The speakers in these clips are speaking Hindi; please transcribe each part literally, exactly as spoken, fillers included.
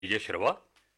विजय श्रवा,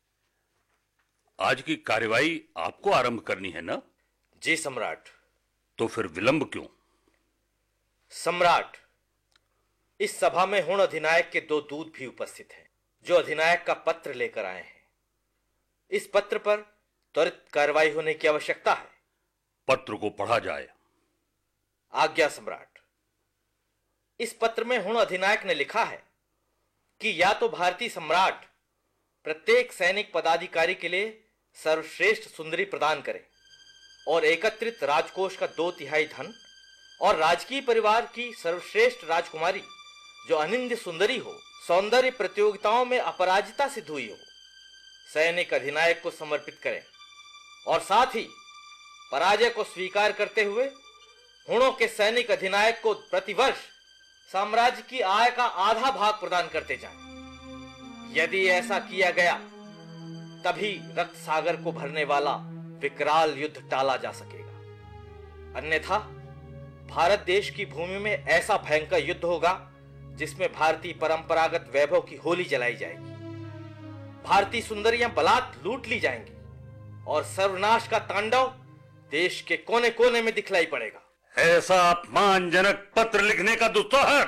आज की कार्यवाही आपको आरंभ करनी है ना? जी सम्राट। तो फिर विलंब क्यों? सम्राट, इस सभा में हुण अधिनायक के दो दूत भी उपस्थित हैं, जो अधिनायक का पत्र लेकर आए हैं। इस पत्र पर त्वरित कार्रवाई होने की आवश्यकता है। पत्र को पढ़ा जाए। आज्ञा सम्राट। इस पत्र में हुण अधिनायक ने लिखा है कि या तो भारतीय सम्राट प्रत्येक सैनिक पदाधिकारी के लिए सर्वश्रेष्ठ सुंदरी प्रदान करे और एकत्रित राजकोष का दो तिहाई धन और राजकीय परिवार की सर्वश्रेष्ठ राजकुमारी जो अनिंद्य सुंदरी हो, सौंदर्य प्रतियोगिताओं में अपराजिता सिद्ध हुई हो, सैनिक अधिनायक को समर्पित करें और साथ ही पराजय को स्वीकार करते हुए हुणों के सैनिक अधिनायक को प्रतिवर्ष साम्राज्य की आय का आधा भाग प्रदान करते जाएं। यदि ऐसा किया गया तभी रक्त सागर को भरने वाला विकराल युद्ध टाला जा सकेगा। अन्यथा भारत देश की भूमि में ऐसा भयंकर युद्ध होगा जिसमें भारतीय परंपरागत वैभव की होली जलाई जाएगी, भारतीय सुंदरियां बलात् लूट ली जाएंगी और सर्वनाश का तांडव देश के कोने कोने में दिखलाई पड़ेगा। ऐसा अपमानजनक पत्र लिखने का दुस्साहस!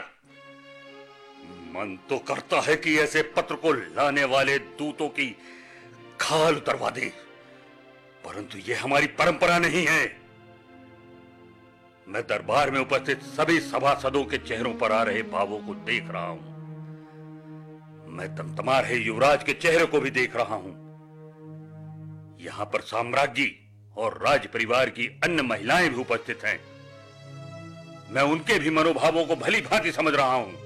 मन तो करता है कि ऐसे पत्र को लाने वाले दूतों की खाल उतरवा दे, परंतु यह हमारी परंपरा नहीं है। मैं दरबार में उपस्थित सभी सभासदों के चेहरों पर आ रहे भावों को देख रहा हूं। मैं तमतमा रहे युवराज के चेहरे को भी देख रहा हूं। यहां पर साम्राज्ञी और राज परिवार की अन्य महिलाएं भी उपस्थित हैं। मैं उनके भी मनोभावों को भली भांति समझ रहा हूं।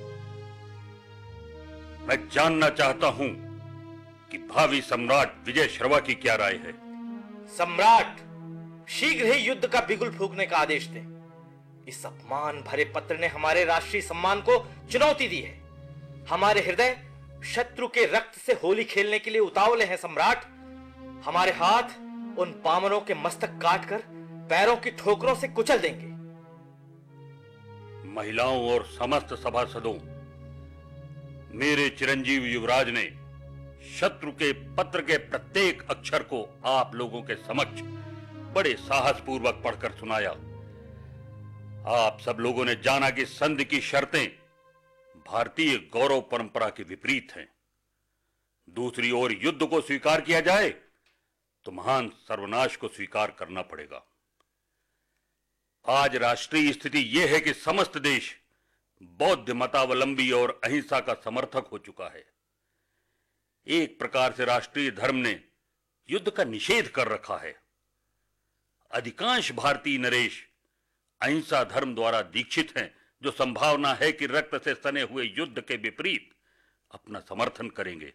मैं जानना चाहता हूं कि भावी सम्राट विजय श्रवा की क्या राय है। सम्राट, शीघ्र ही युद्ध का बिगुल फूंकने का आदेश दें। इस अपमान भरे पत्र ने हमारे राष्ट्रीय सम्मान को चुनौती दी है। हमारे हृदय शत्रु के रक्त से होली खेलने के लिए उतावले हैं। सम्राट, हमारे हाथ उन पामरों के मस्तक काटकर पैरों की ठोकरों से कुचल देंगे। महिलाओं और समस्त सभासदों, मेरे चिरंजीव युवराज ने शत्रु के पत्र के प्रत्येक अक्षर को आप लोगों के समक्ष बड़े साहस पूर्वक पढ़कर सुनाया। आप सब लोगों ने जाना कि संधि की शर्तें भारतीय गौरव परंपरा के विपरीत हैं। दूसरी ओर युद्ध को स्वीकार किया जाए तो महान सर्वनाश को स्वीकार करना पड़ेगा। आज राष्ट्रीय स्थिति यह है कि समस्त देश बौद्ध मतावलंबी और अहिंसा का समर्थक हो चुका है। एक प्रकार से राष्ट्रीय धर्म ने युद्ध का निषेध कर रखा है। अधिकांश भारतीय नरेश अहिंसा धर्म द्वारा दीक्षित हैं, जो संभावना है कि रक्त से सने हुए युद्ध के विपरीत अपना समर्थन करेंगे।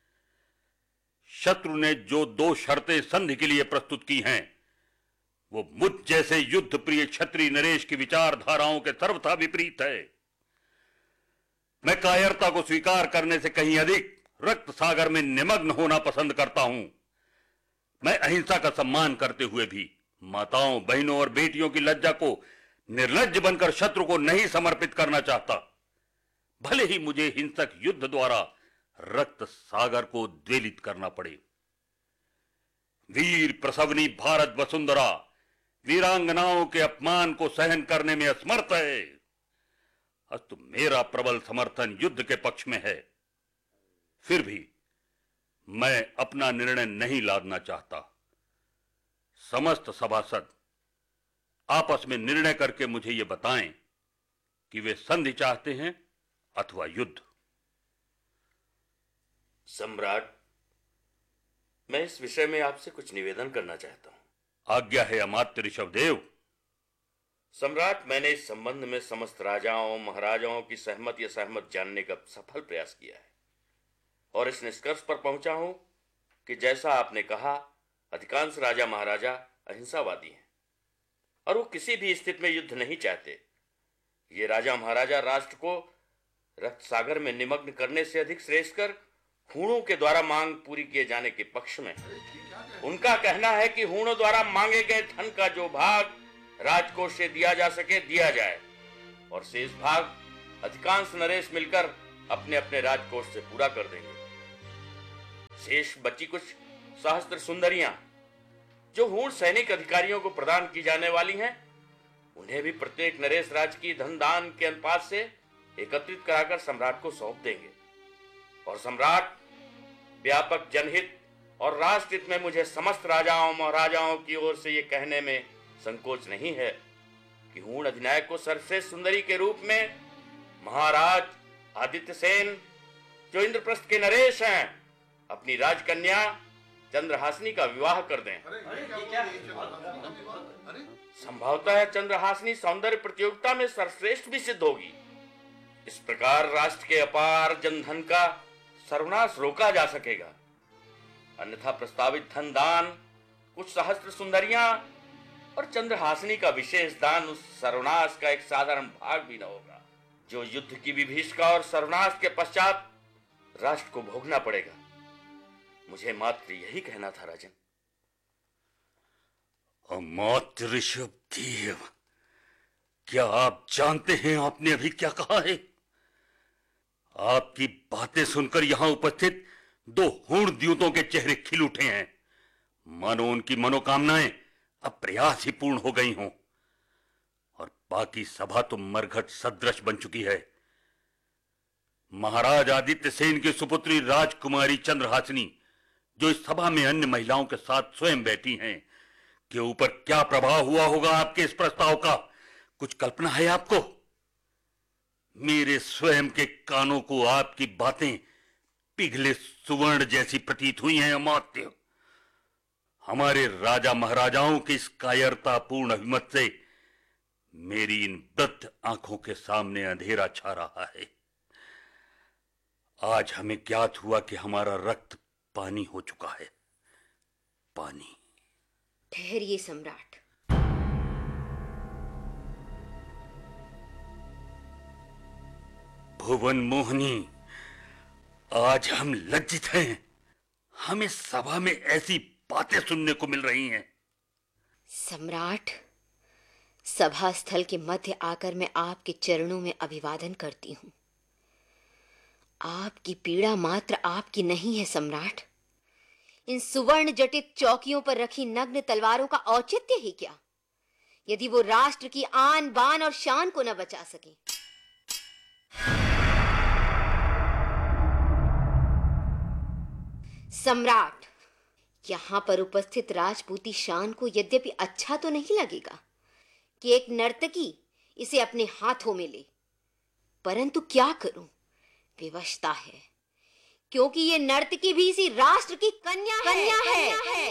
शत्रु ने जो दो शर्तें संधि के लिए प्रस्तुत की हैं, वो मुझ जैसे युद्ध प्रिय क्षत्रिय नरेश की विचारधाराओं के सर्वथा विपरीत है। मैं कायरता को स्वीकार करने से कहीं अधिक रक्त सागर में निमग्न होना पसंद करता हूं। मैं अहिंसा का सम्मान करते हुए भी माताओं, बहनों और बेटियों की लज्जा को निर्लज्ज बनकर शत्रु को नहीं समर्पित करना चाहता। भले ही मुझे हिंसक युद्ध द्वारा रक्त सागर को द्वेलित करना पड़े। वीर प्रसवनी भारत वसुंधरा वीरांगनाओं के अपमान को सहन करने में असमर्थ है। अस्तु मेरा प्रबल समर्थन युद्ध के पक्ष में है, फिर भी मैं अपना निर्णय नहीं लादना चाहता। समस्त सभासद आपस में निर्णय करके मुझे यह बताएं कि वे संधि चाहते हैं अथवा युद्ध। सम्राट, मैं इस विषय में आपसे कुछ निवेदन करना चाहता हूं। आज्ञा है अमात्य ऋषभदेव। सम्राट, मैंने इस संबंध में समस्त राजाओं महाराजाओं की सहमत या सहमत जानने का सफल प्रयास किया है और इस निष्कर्ष पर पहुंचा हूं कि जैसा आपने कहा, अधिकांश राजा महाराजा अहिंसावादी हैं और वो किसी भी स्थिति में युद्ध नहीं चाहते। ये राजा महाराजा राष्ट्र को रक्त सागर में निमग्न करने से अधिक श्रेष्ठ कर हूणों के द्वारा मांग पूरी किए जाने के पक्ष में है। उनका कहना है कि हूणों द्वारा मांगे गए धन का जो भाग राजकोष से दिया जा सके दिया जाए और शेष भाग अधिकांश नरेश मिलकर अपने अपने राजकोष से पूरा कर देंगे। शेष बची कुछ सहस्त्र सुंदरियां जो हूण सैनिक अधिकारियों को प्रदान की जाने वाली हैं, उन्हें भी प्रत्येक नरेश राज की धन दान के अनुपात से एकत्रित कराकर सम्राट को सौंप देंगे। और सम्राट, व्यापक जनहित और राष्ट्रहित में मुझे समस्त राजाओं महाराजाओं की ओर से यह कहने में संकोच नहीं है कि हूण अधिनायक को सर्वश्रेष्ठ सुंदरी के रूप में महाराज आदित्य सेन, जो इंद्रप्रस्थ के नरेश हैं, अपनी राजकन्या चंद्रहासिनी का विवाह कर दें। संभवतः चंद्रहासिनी सौंदर्य प्रतियोगिता में सर्वश्रेष्ठ भी सिद्ध होगी। इस प्रकार राष्ट्र के अपार जनधन का सर्वनाश रोका जा सकेगा। अन्यथा प्रस्तावित धन दान, कुछ सहस्त्र सुंदरियां और चंद्रहासिनी का विशेष दान उस सर्वनाश का एक साधारण भाग भी न होगा, जो युद्ध की विभीषिका और सर्वनाश के पश्चात राष्ट्र को भोगना पड़ेगा। मुझे मात्र यही कहना था राजन। अमात्य ऋषभदेव, क्या आप जानते हैं आपने अभी क्या कहा है? आपकी बातें सुनकर यहां उपस्थित दो हूण द्यूतों के चेहरे खिल उठे हैं, मानो उनकी मनोकामनाएं अब प्रयास ही पूर्ण हो गई हों। और बाकी सभा तो मरघट सदृश बन चुकी है। महाराज आदित्य सेन की सुपुत्री राजकुमारी चंद्रहासिनी, जो इस सभा में अन्य महिलाओं के साथ स्वयं बैठी हैं, के ऊपर क्या प्रभाव हुआ होगा आपके इस प्रस्ताव का, कुछ कल्पना है आपको? मेरे स्वयं के कानों को आपकी बातें पिघले सुवर्ण जैसी प्रतीत हुई हैं अमात्य। हमारे राजा महाराजाओं की इस कायरतापूर्ण अभिमत से मेरी इन वृद्ध आंखों के सामने अंधेरा छा रहा है। आज हमें ज्ञात हुआ कि हमारा रक्त पानी हो चुका है। पानी। ठहरिए सम्राट। भुवन मोहिनी, आज हम लज्जित हैं। हमें सभा में ऐसी बातें सुनने को मिल रही हैं। सम्राट, सभा स्थल के मध्य आकर मैं आपके चरणों में अभिवादन करती हूं। आपकी पीड़ा मात्र आपकी नहीं है सम्राट। इन सुवर्ण जटित चौकियों पर रखी नग्न तलवारों का औचित्य ही क्या, यदि वो राष्ट्र की आन बान और शान को न बचा सके। सम्राट, यहां पर उपस्थित राजपूती शान को यद्यपि अच्छा तो नहीं लगेगा कि एक नर्तकी इसे अपने हाथों में ले, परंतु क्या करूं, विवशता है, क्योंकि ये नर्तकी भी इसी राष्ट्र की कन्या है, कन्या है, है,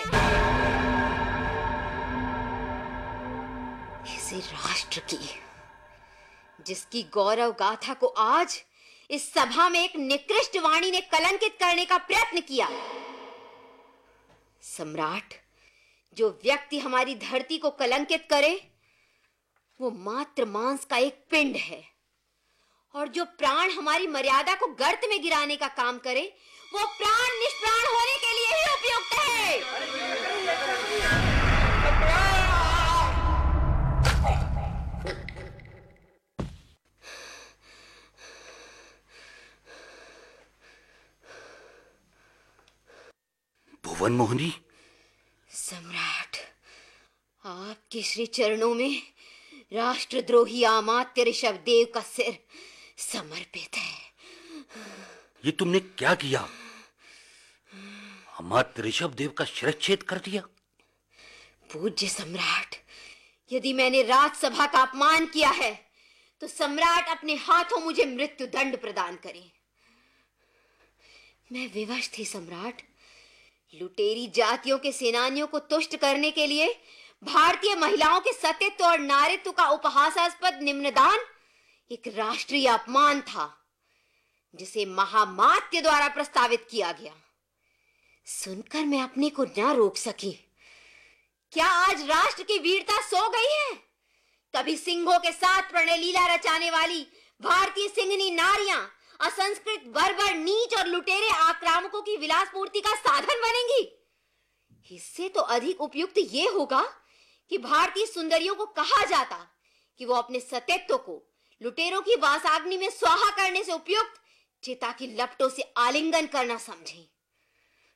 है। इसी राष्ट्र की, जिसकी गौरव गाथा को आज इस सभा में एक निकृष्ट वाणी ने कलंकित करने का प्रयत्न किया। सम्राट, जो व्यक्ति हमारी धरती को कलंकित करे वो मात्र मांस का एक पिंड है, और जो प्राण हमारी मर्यादा को गर्त में गिराने का काम करे वो प्राण निष्प्राण होने के लिए ही उपयुक्त है। भुवन मोहिनी। सम्राट, आपके श्री चरणों में राष्ट्रद्रोही अमात्य ऋषभदेव का सिर समर्पित है। ये तुमने क्या किया? अमात्य ऋषभदेव का शिरच्छेद कर दिया? पूज्य सम्राट, यदि मैंने राजसभा का अपमान किया है तो सम्राट अपने हाथों मुझे मृत्यु दंड प्रदान करें। मैं विवश थी सम्राट। लुटेरी जातियों के सेनानियों को तुष्ट करने के लिए भारतीय महिलाओं के सतीत्व और नारीत्व का उपहासास्पद निम्नदान एक राष्ट्रीय अपमान था, जिसे महामात्य द्वारा प्रस्तावित किया गया। सुनकर मैं अपने को न रोक सकी। क्या आज राष्ट्र की वीरता सो गई है? कभी सिंहों के साथ प्रणय लीला रचाने वाली भारतीय सिंहनी नारियां असंस्कृत बर्बर नीच और लुटेरे आक्रामकों की विलास पूर्ति का साधन बनेंगी? इससे तो अधिक उपयुक्त ये होगा कि भारतीय सुंदरियों को कहा जाता कि वो अपने सतीत्व को लुटेरों की वासाग्नि में स्वाहा करने से उपयुक्त चिता की लपटों से आलिंगन करना समझें।